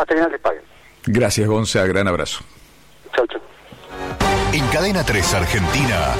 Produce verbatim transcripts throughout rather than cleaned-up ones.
hasta que no les paguen. Gracias, Gonza, gran abrazo. Chau, chau. En Cadena tres Argentina,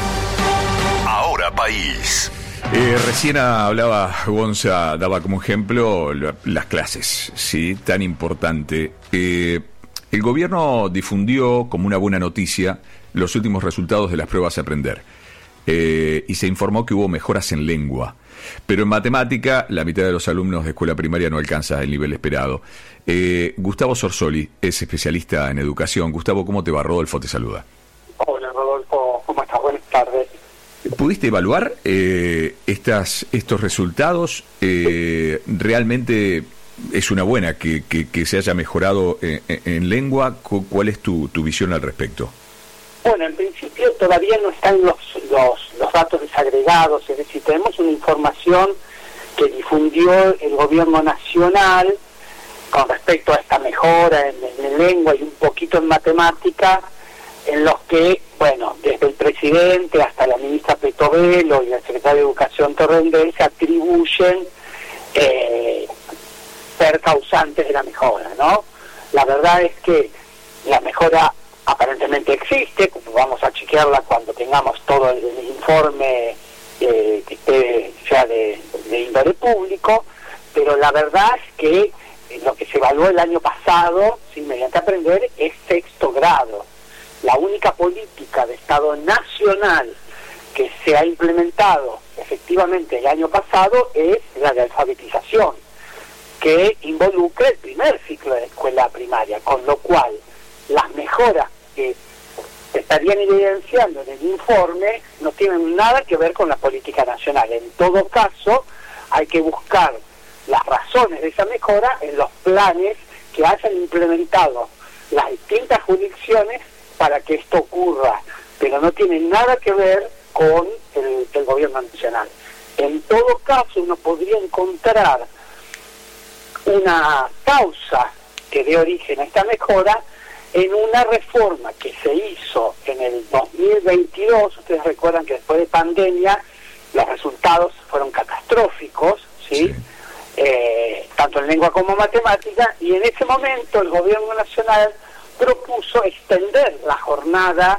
Ahora País. Eh, recién hablaba Gonza, daba como ejemplo la, las clases, ¿sí? Tan importante. Eh, el gobierno difundió como una buena noticia los últimos resultados de las pruebas a aprender. Eh, y se informó que hubo mejoras en lengua. Pero en matemática, la mitad de los alumnos de escuela primaria no alcanza el nivel esperado. Eh, Gustavo Sorsoli es especialista en educación. Gustavo, ¿cómo te va? Rodolfo te saluda. Hola, Rodolfo, ¿cómo estás? Buenas tardes. ¿Pudiste evaluar eh, estas, estos resultados? Eh, ¿Realmente es una buena que, que, que se haya mejorado en, en lengua? ¿Cuál es tu, tu visión al respecto? Bueno, en principio todavía no están los, los, los datos desagregados, es decir, tenemos una información que difundió el gobierno nacional con respecto a esta mejora en, en lengua y un poquito en matemática, en los que, bueno, desde el presidente hasta la ministra Petovelo y la secretaria de Educación Torrendel se atribuyen eh, ser causantes de la mejora, ¿no? La verdad es que la mejora aparentemente existe, como vamos a chequearla cuando tengamos todo el, el informe eh, que esté ya de, de índole público, pero la verdad es que lo que se evaluó el año pasado, sin mediante aprender, es sexto grado. La única política de Estado nacional que se ha implementado efectivamente el año pasado es la de alfabetización, que involucra el primer ciclo de escuela primaria, con lo cual las mejoras que se estarían evidenciando en el informe no tienen nada que ver con la política nacional. En todo caso, hay que buscar las razones de esa mejora en los planes que hayan implementado las distintas jurisdicciones para que esto ocurra, pero no tiene nada que ver con el, el gobierno nacional. En todo caso, uno podría encontrar una causa que dé origen a esta mejora en una reforma que se hizo en el dos mil veintidós. Ustedes recuerdan que después de pandemia los resultados fueron catastróficos, ¿sí? Sí. Eh, tanto en lengua como matemática, y en ese momento el gobierno nacional propuso extender la jornada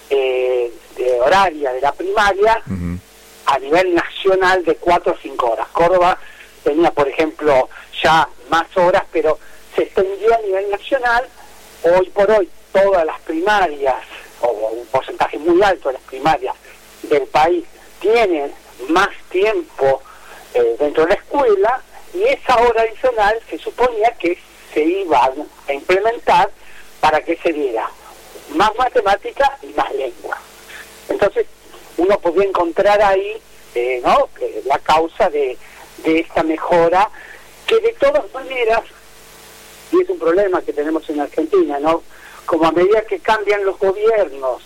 eh, de horaria de la primaria uh-huh. a nivel nacional de cuatro a cinco horas. Córdoba tenía, por ejemplo, ya más horas, pero se extendió a nivel nacional. Hoy por hoy todas las primarias, o un porcentaje muy alto de las primarias del país, tienen más tiempo eh, dentro de la escuela, y esa hora adicional se suponía que se iba a implementar para que se diera más matemática y más lengua. Entonces uno podría encontrar ahí eh, ¿no? la causa de, de esta mejora, que de todas maneras, y es un problema que tenemos en Argentina, ¿no? Como a medida que cambian los gobiernos,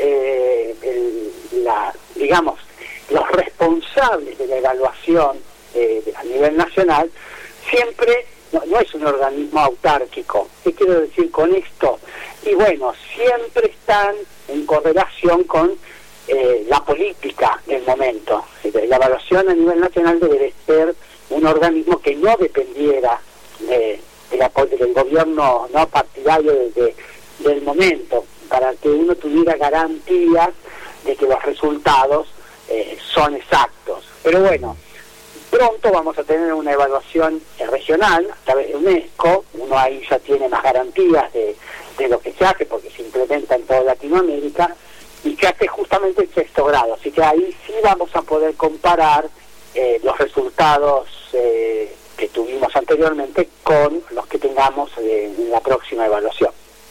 eh, el, la, digamos, los responsables de la evaluación eh, a nivel nacional, siempre no, no es un organismo autárquico. ¿Qué quiero decir con esto? Y bueno, siempre están en correlación con eh, la política del momento. La evaluación a nivel nacional debe ser un organismo que no dependiera de del apoyo del gobierno no partidario de, de, del momento, para que uno tuviera garantías de que los resultados eh, son exactos. Pero bueno, pronto vamos a tener una evaluación eh, regional a través de UNESCO. Uno ahí ya tiene más garantías de, de lo que se hace, porque se implementa en toda Latinoamérica, y se hace justamente el sexto grado, así que ahí sí vamos a poder comparar eh, los resultados eh, que tuvimos anteriormente con los que tengamos eh, en la próxima evaluación.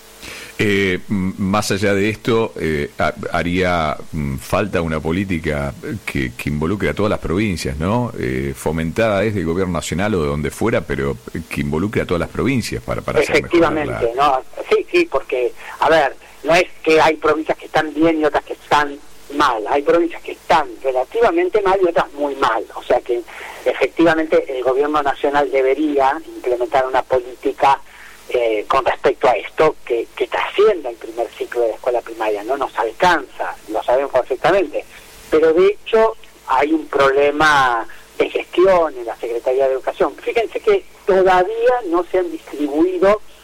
Eh, más allá de esto, eh, haría falta una política que, que involucre a todas las provincias, ¿no? Eh, fomentada desde el gobierno nacional o de donde fuera, pero que involucre a todas las provincias para, para hacer efectivamente, la... ¿no? Sí, sí, porque, a ver, no es que hay provincias que están bien y otras que están mal, hay provincias que están relativamente mal y otras muy mal, o sea que efectivamente el gobierno nacional debería implementar una política eh, con respecto a esto que, que trascienda el primer ciclo de la escuela primaria. No nos alcanza, lo sabemos perfectamente, pero de hecho hay un problema de gestión en la Secretaría de Educación. Fíjense que todavía no se han distribuido